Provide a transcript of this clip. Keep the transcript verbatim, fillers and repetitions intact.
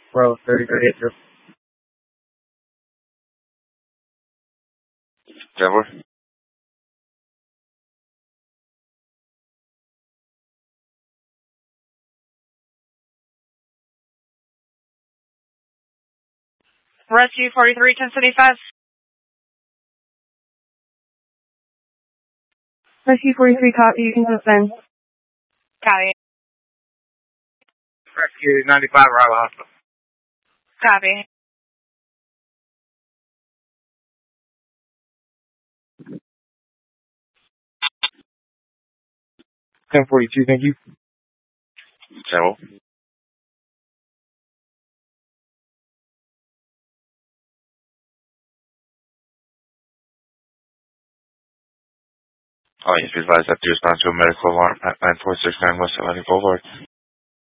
Bro, thirty thirty-eight. Denver. Rescue forty-three, ten seventy-five. Rescue forty-three, copy. You can suspend. Copy. Rescue ninety-five, Riley Hospital. Copy. ten forty-two, thank you. General. Oh, yes, be advised that to respond to a medical alarm at nine four six nine West Atlantic Boulevard.